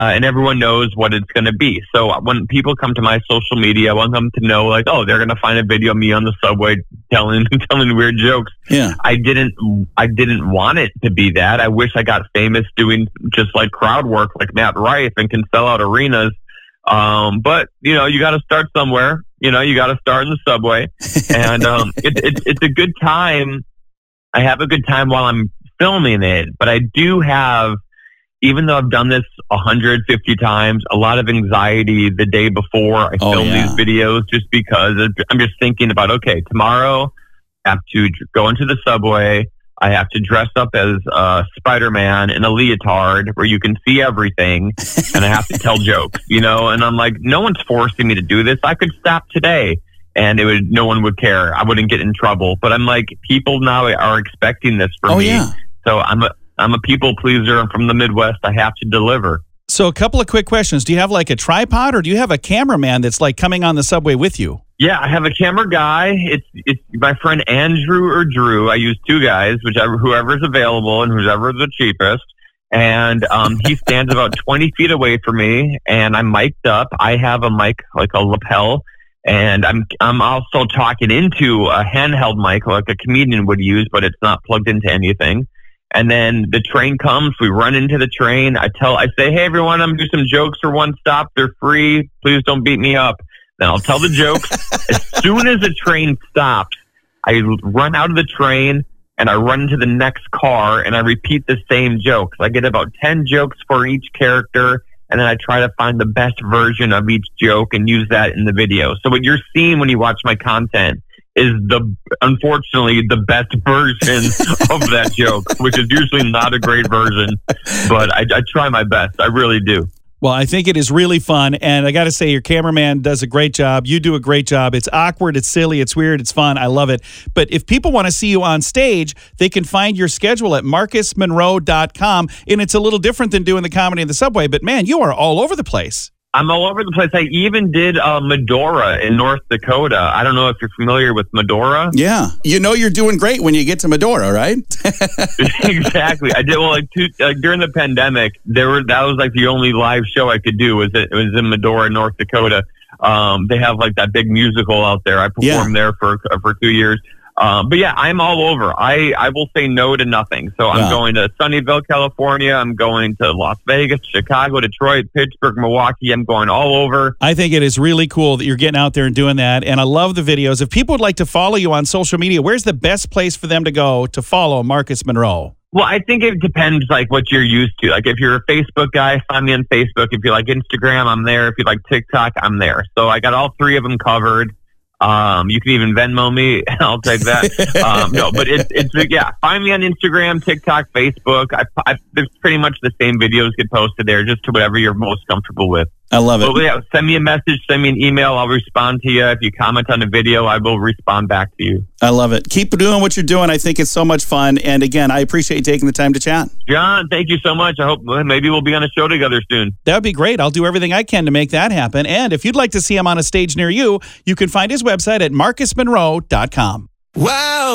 and everyone knows what it's going to be. So when people come to my social media, I want them to know, like, oh, they're going to find a video of me on the subway telling weird jokes. Yeah. I didn't want it to be that. I wish I got famous doing just like crowd work like Matt Rife and can sell out arenas. But you know, you got to start somewhere. You know, you got to start in the subway, and it's a good time. I have a good time while I'm filming it, but I do have, even though I've done this 150 times, a lot of anxiety the day before I film these videos, just because I'm just thinking about, okay, tomorrow I have to go into the subway. I have to dress up as Spider-Man in a leotard where you can see everything, and I have to tell jokes, you know? And I'm like, no one's forcing me to do this. I could stop today and no one would care. I wouldn't get in trouble. But I'm like, people now are expecting this from me. Yeah. So I'm a people pleaser. I'm from the Midwest. I have to deliver. So a couple of quick questions. Do you have like a tripod, or do you have a cameraman that's like coming on the subway with you? Yeah, I have a camera guy. It's my friend Andrew or Drew. I use two guys, whoever's available and whoever's the cheapest. And he stands about 20 feet away from me, and I'm mic'd up. I have a mic, like a lapel, and I'm also talking into a handheld mic like a comedian would use, but it's not plugged into anything. And then the train comes, we run into the train. I say, hey everyone, I'm gonna do some jokes for one stop. They're free. Please don't beat me up. Then I'll tell the jokes. As soon as the train stops, I run out of the train and I run into the next car and I repeat the same jokes. I get about 10 jokes for each character, and then I try to find the best version of each joke and use that in the video. So what you're seeing when you watch my content is unfortunately the best version of that joke, which is usually not a great version, but I try my best. I really do. Well, I think it is really fun, and I got to say, your cameraman does a great job. You do a great job. It's awkward, it's silly, it's weird, it's fun. I love it. But if people want to see you on stage, they can find your schedule at marcusmonroe.com, and it's a little different than doing the comedy in the subway, but man, you are all over the place. I'm all over the place. I even did Medora in North Dakota. I don't know if you're familiar with Medora. Yeah. You know you're doing great when you get to Medora, right? Exactly. I did. Well, during the pandemic, that was like the only live show I could do. It was in Medora, North Dakota. They have like that big musical out there. I performed there for 2 years. But yeah, I'm all over. I will say no to nothing. So I'm going to Sunnyvale, California. I'm going to Las Vegas, Chicago, Detroit, Pittsburgh, Milwaukee. I'm going all over. I think it is really cool that you're getting out there and doing that. And I love the videos. If people would like to follow you on social media, where's the best place for them to go to follow Marcus Monroe? Well, I think it depends like what you're used to. Like if you're a Facebook guy, find me on Facebook. If you like Instagram, I'm there. If you like TikTok, I'm there. So I got all three of them covered. You can even Venmo me. I'll take that. No, but it's find me on Instagram, TikTok, Facebook. There's pretty much the same videos get posted there, just to whatever you're most comfortable with. I love it. But yeah, send me a message, send me an email. I'll respond to you. If you comment on a video, I will respond back to you. I love it. Keep doing what you're doing. I think it's so much fun. And again, I appreciate you taking the time to chat. John, thank you so much. I hope maybe we'll be on a show together soon. That would be great. I'll do everything I can to make that happen. And if you'd like to see him on a stage near you, you can find his website at marcusmonroe.com. Wow.